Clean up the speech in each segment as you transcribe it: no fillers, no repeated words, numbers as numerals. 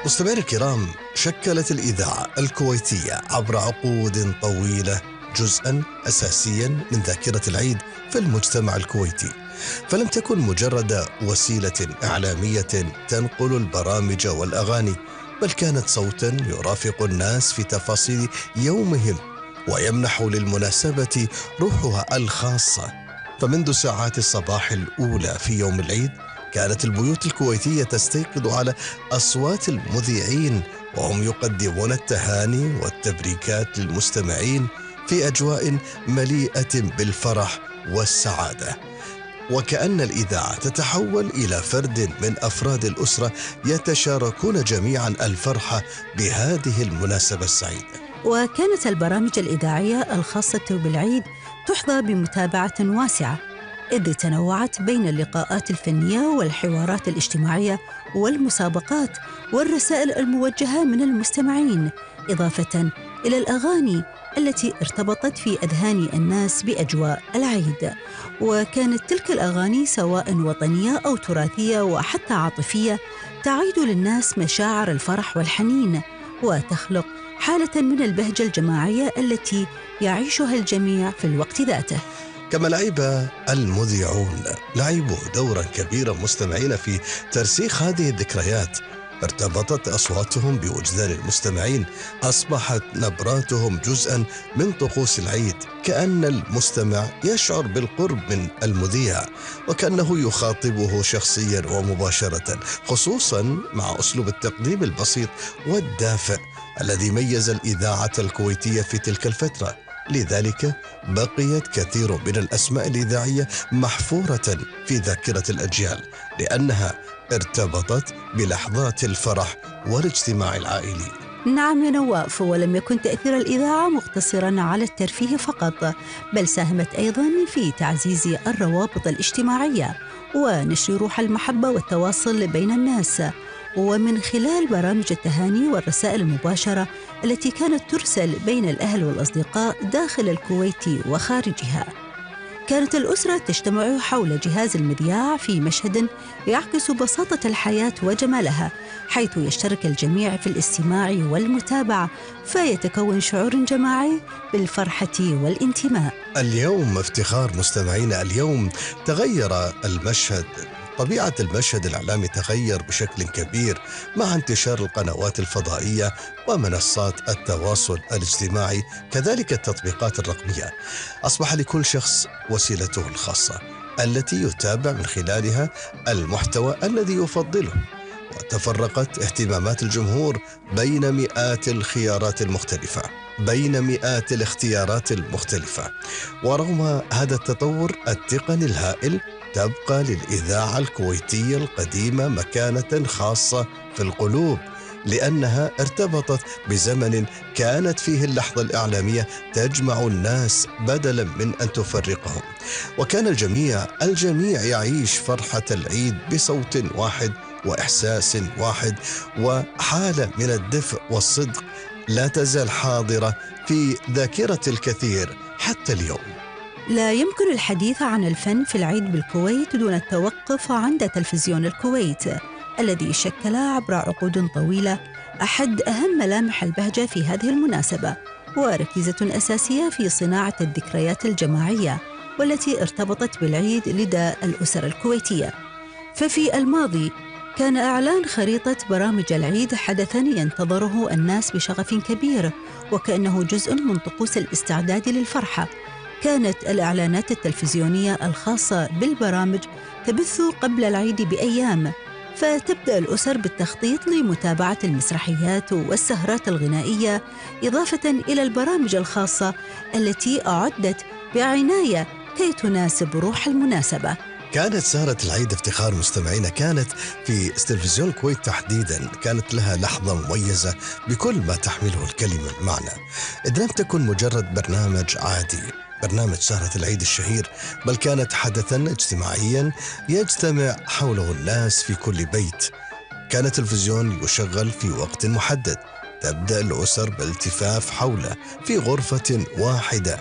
مستمعينا الكرام، شكلت الإذاعة الكويتية عبر عقود طويلة جزءاً أساسياً من ذاكرة العيد في المجتمع الكويتي، فلم تكن مجرد وسيلة إعلامية تنقل البرامج والأغاني، بل كانت صوتاً يرافق الناس في تفاصيل يومهم ويمنح للمناسبة روحها الخاصة. فمنذ ساعات الصباح الأولى في يوم العيد كانت البيوت الكويتية تستيقظ على أصوات المذيعين وهم يقدمون التهاني والتبريكات للمستمعين في أجواء مليئة بالفرح والسعادة، وكأن الإذاعة تتحول إلى فرد من أفراد الأسرة يتشاركون جميعا الفرحة بهذه المناسبة السعيدة. وكانت البرامج الإذاعية الخاصة بالعيد تحظى بمتابعة واسعة، إذ تنوعت بين اللقاءات الفنية والحوارات الاجتماعية والمسابقات والرسائل الموجهة من المستمعين، إضافة إلى الأغاني التي ارتبطت في أذهان الناس بأجواء العيد. وكانت تلك الأغاني سواء وطنية أو تراثية وحتى عاطفية تعيد للناس مشاعر الفرح والحنين، وتخلق حالة من البهجة الجماعية التي يعيشها الجميع في الوقت ذاته. كما لعب المذيعون دورا كبيرا مستمعين في ترسيخ هذه الذكريات، ارتبطت أصواتهم بوجدان المستمعين، أصبحت نبراتهم جزءا من طقوس العيد، كأن المستمع يشعر بالقرب من المذيع وكأنه يخاطبه شخصيا ومباشرة، خصوصا مع أسلوب التقديم البسيط والدافئ الذي ميز الإذاعة الكويتية في تلك الفترة. لذلك بقيت كثير من الأسماء الإذاعية محفورة في ذاكرة الأجيال، لأنها ارتبطت بلحظات الفرح والاجتماع العائلي. نعم يا نواف، ولم يكن تأثير الإذاعة مقتصراً على الترفيه فقط، بل ساهمت أيضاً في تعزيز الروابط الاجتماعية ونشر روح المحبة والتواصل بين الناس، ومن خلال برامج التهاني والرسائل المباشرة التي كانت ترسل بين الأهل والأصدقاء داخل الكويت وخارجها. كانت الأسرة تجتمع حول جهاز المذياع في مشهد يعكس بساطة الحياة وجمالها، حيث يشترك الجميع في الاستماع والمتابعة، فيتكون شعور جماعي بالفرحة والانتماء. اليوم افتخار مستمعينا، اليوم تغير المشهد، طبيعة المشهد الإعلامي تغير بشكل كبير مع انتشار القنوات الفضائية ومنصات التواصل الاجتماعي، كذلك التطبيقات الرقمية. أصبح لكل شخص وسيلته الخاصة التي يتابع من خلالها المحتوى الذي يفضله، وتفرقت اهتمامات الجمهور بين مئات الخيارات المختلفة، بين مئات الاختيارات المختلفة. ورغم هذا التطور التقني الهائل، تبقى للإذاعة الكويتية القديمة مكانة خاصة في القلوب، لأنها ارتبطت بزمن كانت فيه اللحظة الإعلامية تجمع الناس بدلا من أن تفرقهم، وكان الجميع يعيش فرحة العيد بصوت واحد وإحساس واحد، وحالة من الدفء والصدق لا تزال حاضرة في ذاكرة الكثير حتى اليوم. لا يمكن الحديث عن الفن في العيد بالكويت دون التوقف عند تلفزيون الكويت، الذي شكل عبر عقود طويلة أحد أهم ملامح البهجة في هذه المناسبة، وركيزة أساسية في صناعة الذكريات الجماعية والتي ارتبطت بالعيد لدى الأسر الكويتية. ففي الماضي كان إعلان خريطة برامج العيد حدثاً ينتظره الناس بشغف كبير، وكأنه جزء من طقوس الاستعداد للفرحة. كانت الإعلانات التلفزيونية الخاصة بالبرامج تبث قبل العيد بأيام، فتبدأ الأسر بالتخطيط لمتابعة المسرحيات والسهرات الغنائية، إضافة إلى البرامج الخاصة التي أعدت بعناية كي تناسب روح المناسبة. كانت سهرة العيد افتخار مستمعينا، كانت في تلفزيون الكويت تحديدا، كانت لها لحظة مميزة بكل ما تحمله الكلمة المعنى، إذ لم تكن مجرد برنامج عادي، برنامج سهرة العيد الشهير، بل كانت حدثا اجتماعيا يجتمع حوله الناس في كل بيت. كان التلفزيون يشغل في وقت محدد، تبدأ الأسر بالالتفاف حوله في غرفة واحدة،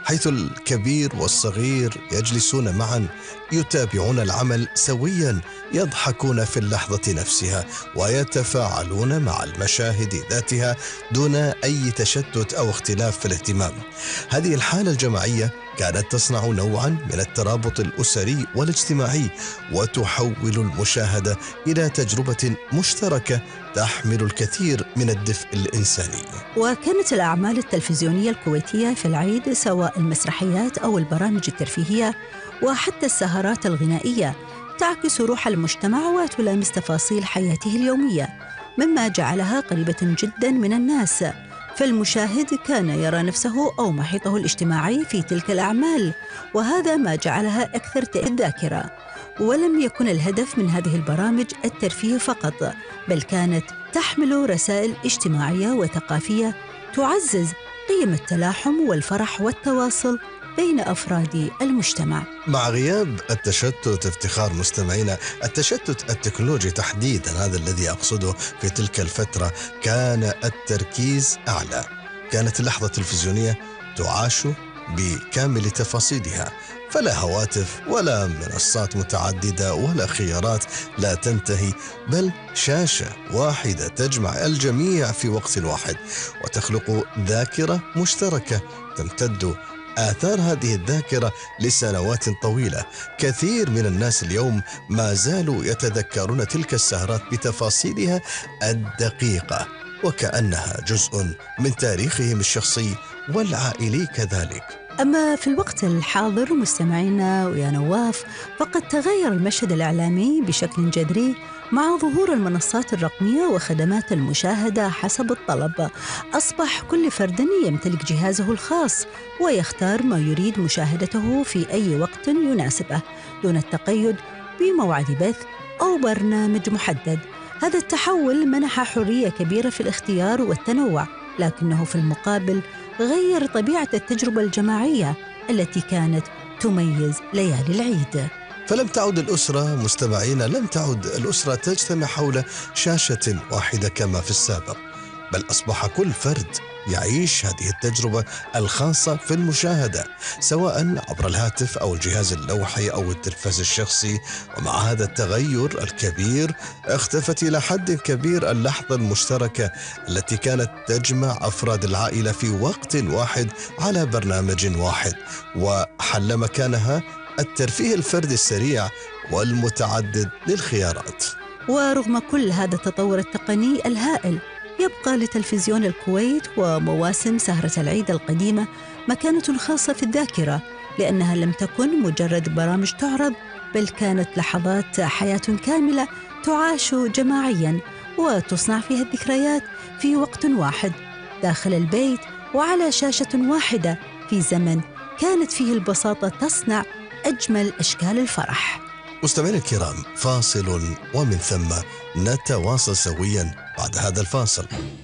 حيث الكبير والصغير يجلسون معا، يتابعون العمل سويا، يضحكون في اللحظة نفسها، ويتفاعلون مع المشاهد ذاتها دون أي تشتت أو اختلاف في الاهتمام. هذه الحالة الجماعية كانت تصنع نوعا من الترابط الأسري والاجتماعي، وتحول المشاهدة إلى تجربة مشتركة تحمل الكثير من الدفء الإنساني. وكانت الأعمال التلفزيونية الكويتية في العيد، سواء المسرحيات أو البرامج الترفيهية وحتى السهرات الغنائية، تعكس روح المجتمع وتلامس تفاصيل حياته اليومية، مما جعلها قريبة جدا من الناس. فالمشاهد كان يرى نفسه أو محيطه الاجتماعي في تلك الأعمال، وهذا ما جعلها أكثر الذاكرة. ولم يكن الهدف من هذه البرامج الترفيه فقط، بل كانت تحمل رسائل اجتماعية وثقافية تعزز قيم التلاحم والفرح والتواصل بين أفراد المجتمع. مع غياب التشتت، افتخار مستمعينا، التشتت التكنولوجي تحديدا، هذا الذي أقصده، في تلك الفترة كان التركيز أعلى. كانت اللحظة التلفزيونية تعاش بكامل تفاصيلها، فلا هواتف ولا منصات متعددة ولا خيارات لا تنتهي، بل شاشة واحدة تجمع الجميع في وقت واحد وتخلق ذاكرة مشتركة تمتد آثار هذه الذاكرة لسنوات طويلة. كثير من الناس اليوم ما زالوا يتذكرون تلك السهرات بتفاصيلها الدقيقة، وكأنها جزء من تاريخهم الشخصي والعائلي كذلك. أما في الوقت الحاضر مستمعينا ويا نواف، فقد تغير المشهد الإعلامي بشكل جذري مع ظهور المنصات الرقمية وخدمات المشاهدة حسب الطلب. أصبح كل فرد يمتلك جهازه الخاص ويختار ما يريد مشاهدته في أي وقت يناسبه، دون التقيد بموعد بث أو برنامج محدد. هذا التحول منح حرية كبيرة في الاختيار والتنوع، لكنه في المقابل غير طبيعة التجربة الجماعية التي كانت تميز ليالي العيد. فلم تعد الأسرة، مستمعين، لم تعد الأسرة تجتمع حول شاشة واحدة كما في السابق، بل أصبح كل فرد يعيش هذه التجربة الخاصة في المشاهدة، سواء عبر الهاتف أو الجهاز اللوحي أو التلفاز الشخصي. ومع هذا التغير الكبير اختفت إلى حد كبير اللحظة المشتركة التي كانت تجمع أفراد العائلة في وقت واحد على برنامج واحد، وحل مكانها الترفيه الفردي السريع والمتعدد للخيارات. ورغم كل هذا التطور التقني الهائل، يبقى لتلفزيون الكويت ومواسم سهرة العيد القديمة مكانة خاصة في الذاكرة، لأنها لم تكن مجرد برامج تعرض، بل كانت لحظات حياة كاملة تعاش جماعياً وتصنع فيها الذكريات في وقت واحد داخل البيت وعلى شاشة واحدة، في زمن كانت فيه البساطة تصنع أجمل أشكال الفرح. مستمعينا الكرام، فاصل ومن ثم نتواصل سويا بعد هذا الفاصل.